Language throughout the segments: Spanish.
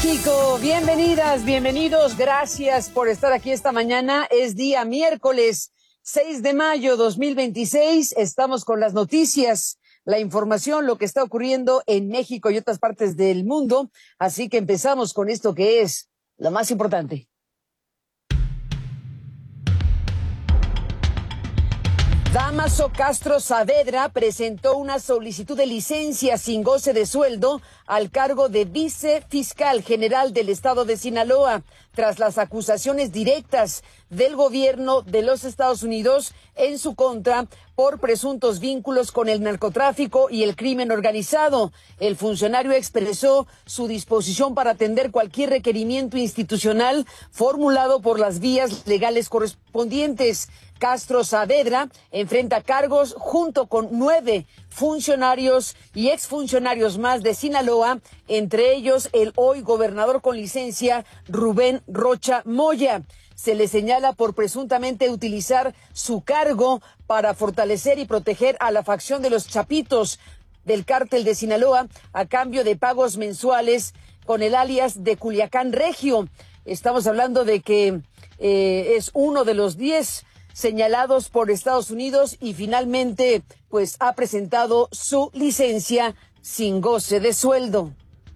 México, bienvenidas, bienvenidos, gracias por estar aquí esta mañana. Es día miércoles 6 de mayo 2026. Estamos con las noticias, la información, lo que está ocurriendo en México y otras partes del mundo. Así que empezamos con esto que es lo más importante. Dámaso Castro Saavedra presentó una solicitud de licencia sin goce de sueldo al cargo de vicefiscal general del estado de Sinaloa, tras las acusaciones directas del gobierno de los Estados Unidos en su contra por presuntos vínculos con el narcotráfico y el crimen organizado. El funcionario expresó su disposición para atender cualquier requerimiento institucional formulado por las vías legales correspondientes. Castro Saavedra enfrenta cargos junto con 9 funcionarios y exfuncionarios más de Sinaloa, entre ellos el hoy gobernador con licencia Rubén Rocha Moya. Se le señala por presuntamente utilizar su cargo para fortalecer y proteger a la facción de los Chapitos del cártel de Sinaloa a cambio de pagos mensuales con el alias de Culiacán Regio. Estamos hablando de que es uno de los 10 señalados por Estados Unidos y finalmente pues ha presentado su licencia sin goce de sueldo.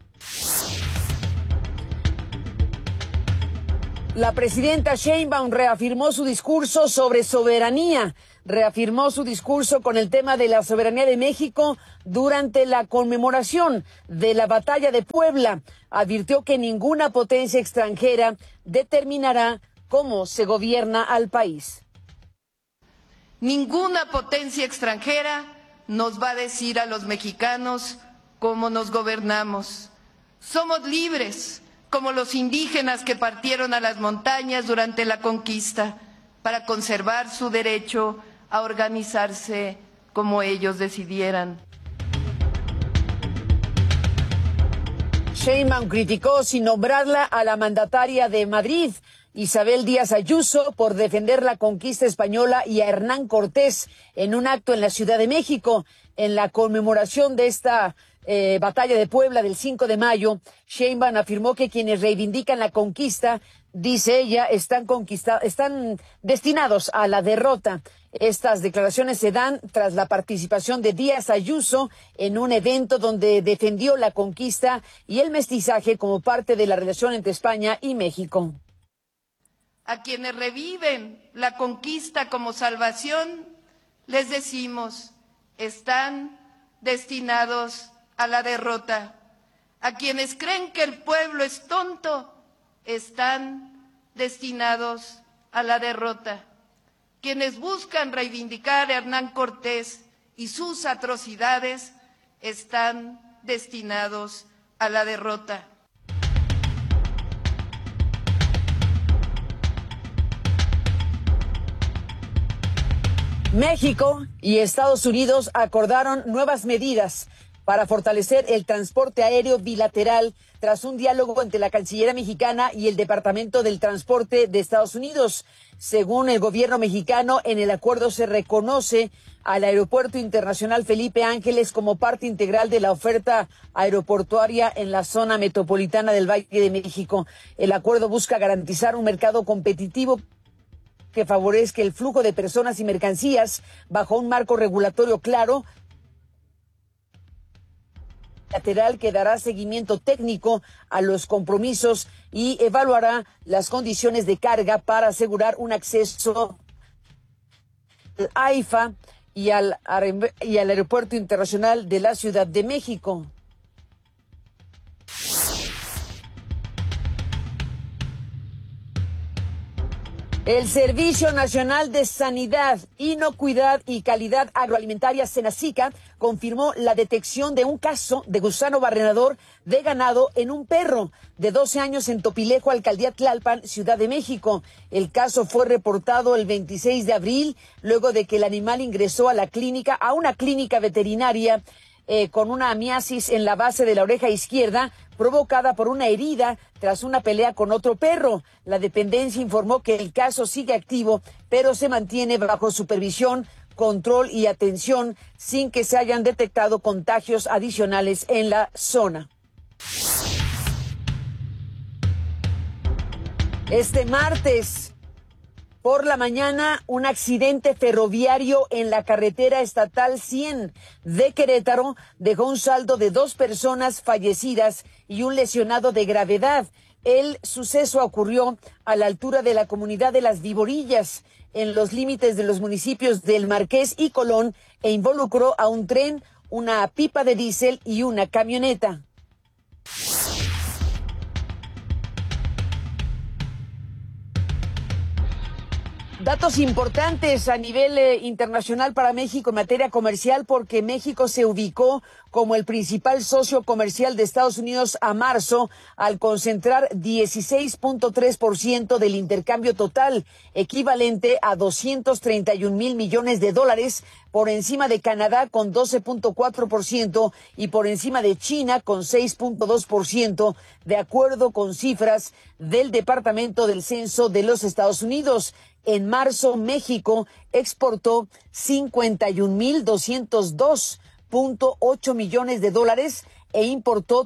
La presidenta Sheinbaum reafirmó su discurso sobre soberanía, reafirmó su discurso con el tema de la soberanía de México durante la conmemoración de la Batalla de Puebla. Advirtió que ninguna potencia extranjera determinará cómo se gobierna al país. Ninguna potencia extranjera nos va a decir a los mexicanos cómo nos gobernamos. Somos libres, como los indígenas que partieron a las montañas durante la conquista para conservar su derecho a organizarse como ellos decidieran. Sheinbaum criticó sin nombrarla a la mandataria de Madrid, Isabel Díaz Ayuso, por defender la conquista española y a Hernán Cortés en un acto en la Ciudad de México. En la conmemoración de esta batalla de Puebla del 5 de mayo, Sheinbaum afirmó que quienes reivindican la conquista, dice ella, están destinados a la derrota. Estas declaraciones se dan tras la participación de Díaz Ayuso en un evento donde defendió la conquista y el mestizaje como parte de la relación entre España y México. A quienes reviven la conquista como salvación, les decimos, están destinados a la derrota. A quienes creen que el pueblo es tonto, están destinados a la derrota. Quienes buscan reivindicar a Hernán Cortés y sus atrocidades, están destinados a la derrota. México y Estados Unidos acordaron nuevas medidas para fortalecer el transporte aéreo bilateral tras un diálogo entre la Cancillería mexicana y el Departamento del Transporte de Estados Unidos. Según el gobierno mexicano, en el acuerdo se reconoce al Aeropuerto Internacional Felipe Ángeles como parte integral de la oferta aeroportuaria en la zona metropolitana del Valle de México. El acuerdo busca garantizar un mercado competitivo que favorezca el flujo de personas y mercancías bajo un marco regulatorio claro, bilateral que dará seguimiento técnico a los compromisos y evaluará las condiciones de carga para asegurar un acceso al AIFA y al Aeropuerto Internacional de la Ciudad de México. El Servicio Nacional de Sanidad, Inocuidad y Calidad Agroalimentaria, SENASICA, confirmó la detección de un caso de gusano barrenador de ganado en un perro de 12 años en Topilejo, Alcaldía Tlalpan, Ciudad de México. El caso fue reportado el 26 de abril, luego de que el animal ingresó a una clínica veterinaria con una amiasis en la base de la oreja izquierda, provocada por una herida tras una pelea con otro perro. La dependencia informó que el caso sigue activo, pero se mantiene bajo supervisión, control y atención sin que se hayan detectado contagios adicionales en la zona. Este martes por la mañana, un accidente ferroviario en la carretera estatal 100 de Querétaro dejó un saldo de 2 personas fallecidas y un lesionado de gravedad. El suceso ocurrió a la altura de la comunidad de Las Viborillas, en los límites de los municipios del Marqués y Colón, e involucró a un tren, una pipa de diésel y una camioneta. Datos importantes a nivel internacional para México en materia comercial, porque México se ubicó como el principal socio comercial de Estados Unidos a marzo, al concentrar 16.3% del intercambio total, equivalente a 231 mil millones de dólares, por encima de Canadá con 12.4% y por encima de China con 6.2%, de acuerdo con cifras del Departamento del Censo de los Estados Unidos. En marzo, México exportó 51.202.8 millones de dólares e importó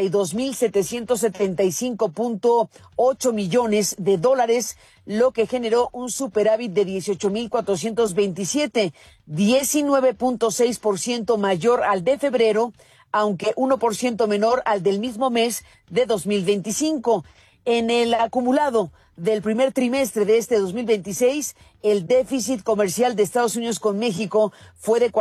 32.775.8 millones de dólares, lo que generó un superávit de 18.427, 19.6% mayor al de febrero, aunque 1% menor al del mismo mes de 2025. En el acumulado del primer trimestre de este 2026, el déficit comercial de Estados Unidos con México fue de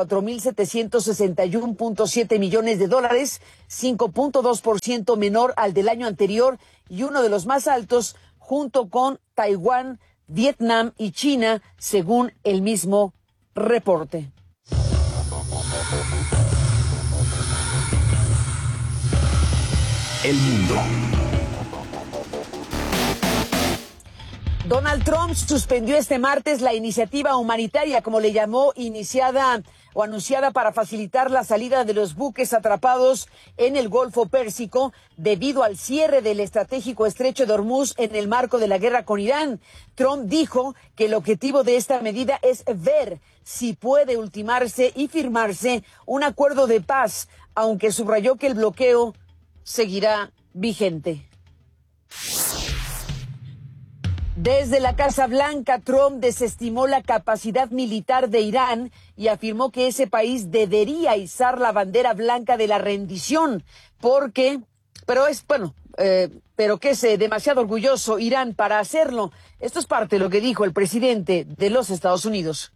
44.761.7 millones de dólares, 5.2% menor al del año anterior y uno de los más altos junto con Taiwán, Vietnam y China, según el mismo reporte. El mundo. Donald Trump suspendió este martes la iniciativa humanitaria, como le llamó, iniciada o anunciada para facilitar la salida de los buques atrapados en el Golfo Pérsico debido al cierre del estratégico estrecho de Hormuz en el marco de la guerra con Irán. Trump dijo que el objetivo de esta medida es ver si puede ultimarse y firmarse un acuerdo de paz, aunque subrayó que el bloqueo seguirá vigente. Desde la Casa Blanca, Trump desestimó la capacidad militar de Irán y afirmó que ese país debería izar la bandera blanca de la rendición, pero que es demasiado orgulloso Irán para hacerlo. Esto es parte de lo que dijo el presidente de los Estados Unidos.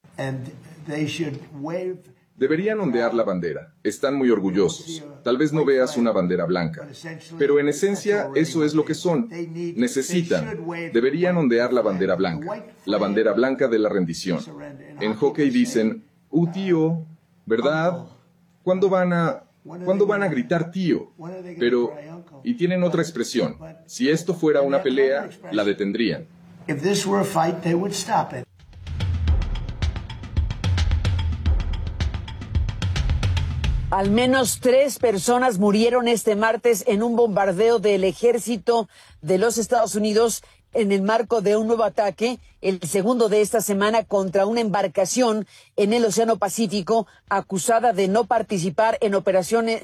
Deberían ondear la bandera. Están muy orgullosos. Tal vez no veas una bandera blanca, pero en esencia eso es lo que son. Deberían ondear la bandera blanca de la rendición. En hockey dicen, tío, ¿verdad? ¿Cuándo van a gritar tío? Y tienen otra expresión. Si esto fuera una pelea, la detendrían. Al menos 3 personas murieron este martes en un bombardeo del ejército de los Estados Unidos en el marco de un nuevo ataque, el segundo de esta semana, contra una embarcación en el Océano Pacífico acusada de participar en operaciones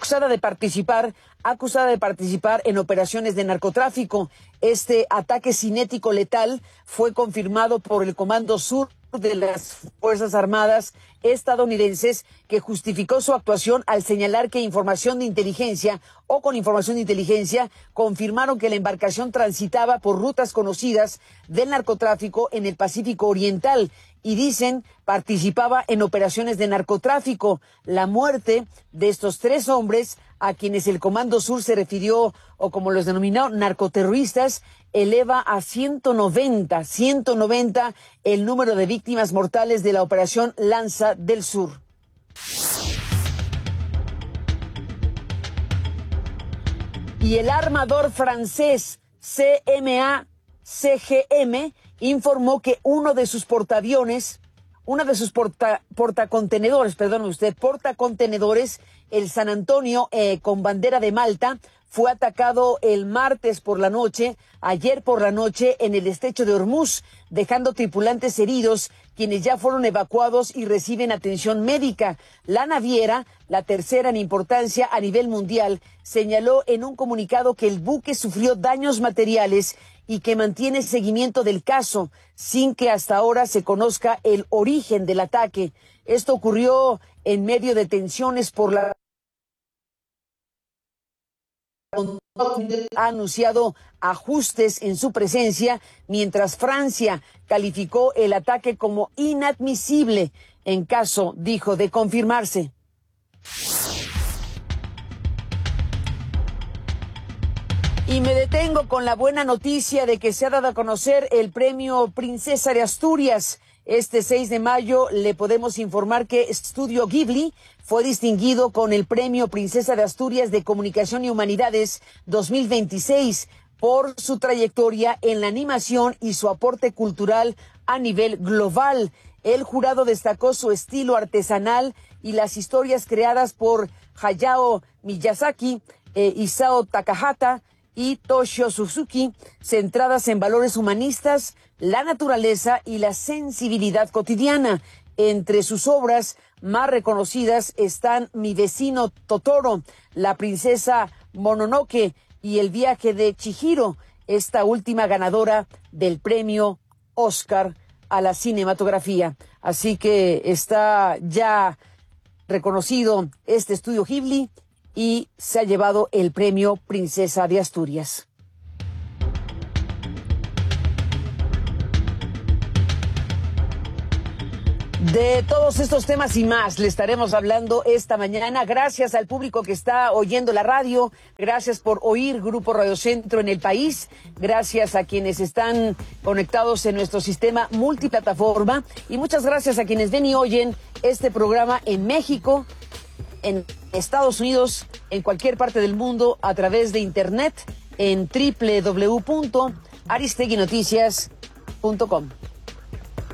de narcotráfico. Este ataque cinético letal fue confirmado por el Comando Sur de las Fuerzas Armadas estadounidenses, que justificó su actuación al señalar que con información de inteligencia confirmaron que la embarcación transitaba por rutas conocidas del narcotráfico en el Pacífico Oriental y dicen participaba en operaciones de narcotráfico. La muerte de estos 3 hombres, a quienes el Comando Sur se refirió, o como los denominó, narcoterroristas, eleva a 190 el número de víctimas mortales de la operación Lanza del Sur. Y el armador francés CMA CGM informó que uno de sus portacontenedores, el San Antonio con bandera de Malta, fue atacado el martes por la noche, ayer por la noche, en el estrecho de Hormuz, dejando tripulantes heridos, quienes ya fueron evacuados y reciben atención médica. La naviera, la tercera en importancia a nivel mundial, señaló en un comunicado que el buque sufrió daños materiales y que mantiene seguimiento del caso, sin que hasta ahora se conozca el origen del ataque. Esto ocurrió en medio de tensiones por la... ha anunciado ajustes en su presencia, mientras Francia calificó el ataque como inadmisible en caso, dijo, de confirmarse. Y me detengo con la buena noticia de que se ha dado a conocer el premio Princesa de Asturias. Este 6 de mayo le podemos informar que Estudio Ghibli fue distinguido con el premio Princesa de Asturias de Comunicación y Humanidades 2026 por su trayectoria en la animación y su aporte cultural a nivel global. El jurado destacó su estilo artesanal y las historias creadas por Hayao Miyazaki, Isao Takahata y Toshio Suzuki, centradas en valores humanistas, la naturaleza y la sensibilidad cotidiana. Entre sus obras más reconocidas están Mi vecino Totoro, La princesa Mononoke y El viaje de Chihiro, esta última ganadora del premio Oscar a la cinematografía. Así que está ya reconocido este estudio Ghibli y se ha llevado el premio Princesa de Asturias. De todos estos temas y más le estaremos hablando esta mañana. Gracias al público que está oyendo la radio. Gracias por oír Grupo Radio Centro en el país. Gracias a quienes están conectados en nuestro sistema multiplataforma. Y muchas gracias a quienes ven y oyen este programa en México, en Estados Unidos, en cualquier parte del mundo, a través de internet en www.aristeguinoticias.com.